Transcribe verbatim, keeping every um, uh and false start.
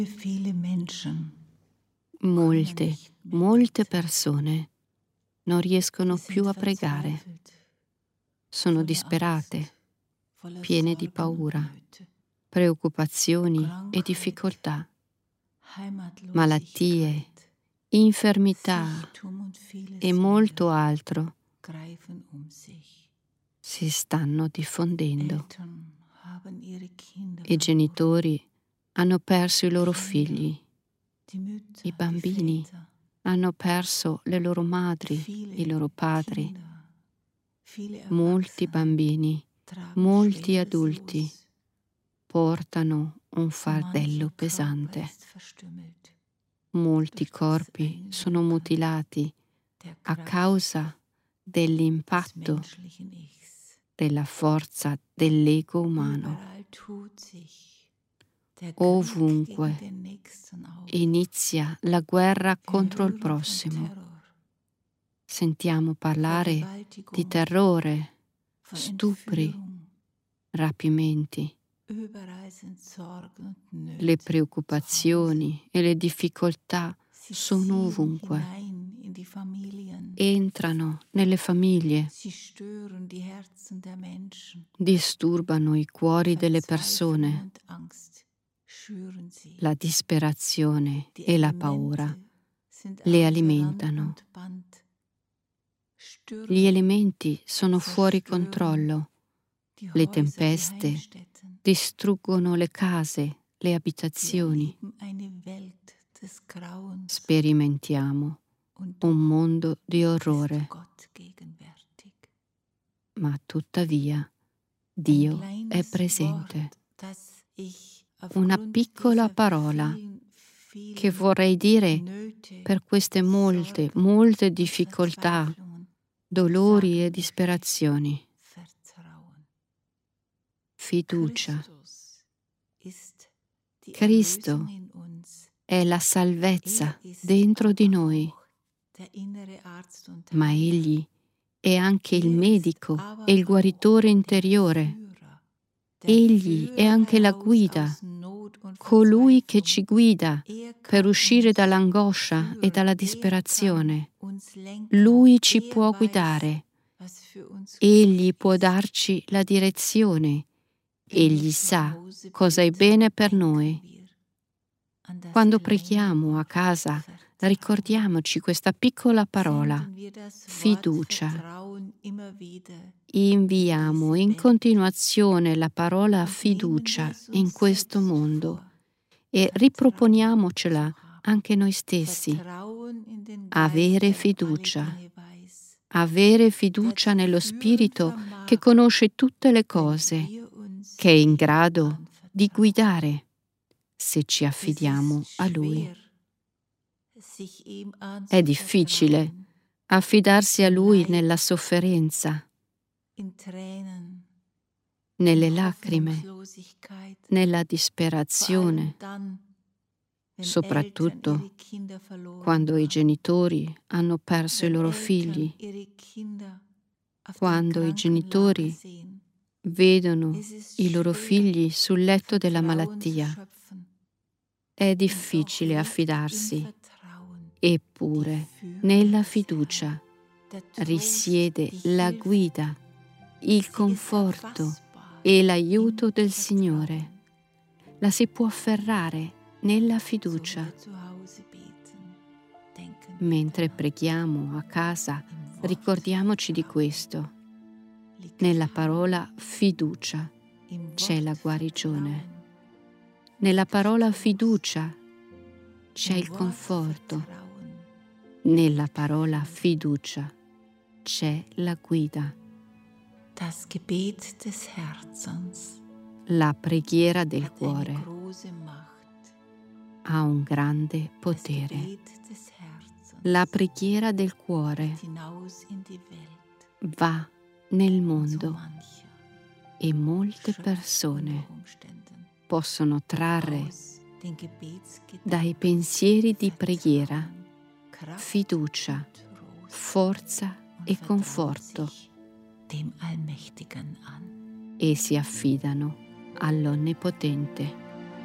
Viele Menschen Molte, molte persone non riescono più a pregare. Sono disperate, piene di paura, preoccupazioni e difficoltà, malattie, infermità e molto altro si stanno diffondendo. I genitori hanno perso i loro figli, i bambini hanno perso le loro madri, i loro padri. Molti bambini, molti adulti portano un fardello pesante. Molti corpi sono mutilati a causa dell'impatto della forza dell'ego umano. Ovunque inizia la guerra contro il prossimo. Sentiamo parlare di terrore, stupri, rapimenti. Le preoccupazioni e le difficoltà sono ovunque. Entrano nelle famiglie, disturbano i cuori delle persone. La disperazione e la paura le alimentano. Gli elementi sono fuori controllo. Le tempeste distruggono le case, le abitazioni. Sperimentiamo un mondo di orrore. Ma tuttavia Dio è presente. Una piccola parola che vorrei dire per queste molte, molte difficoltà, dolori e disperazioni. Fiducia. Cristo è la salvezza dentro di noi, ma Egli è anche il medico e il guaritore interiore. Egli è anche la guida, colui che ci guida per uscire dall'angoscia e dalla disperazione. Lui ci può guidare. Egli può darci la direzione. Egli sa cosa è bene per noi. Quando preghiamo a casa, ricordiamoci questa piccola parola, fiducia. Inviamo in continuazione la parola fiducia in questo mondo e riproponiamocela anche noi stessi. Avere fiducia. Avere fiducia nello Spirito che conosce tutte le cose, che è in grado di guidare se ci affidiamo a Lui. È difficile affidarsi a Lui nella sofferenza, nelle lacrime, nella disperazione, soprattutto quando i genitori hanno perso i loro figli, quando i genitori vedono i loro figli sul letto della malattia. È difficile affidarsi, eppure nella fiducia risiede la guida, il conforto e l'aiuto del Signore. La si può afferrare nella fiducia. Mentre preghiamo a casa, ricordiamoci di questo. Nella parola fiducia c'è la guarigione. Nella parola fiducia c'è il conforto. Nella parola fiducia c'è la guida. Das Gebet des Herzens. La preghiera del cuore ha un grande potere. La preghiera del cuore va nel mondo e molte persone possono trarre dai pensieri di preghiera fiducia, forza e conforto e si affidano all'Onnipotente.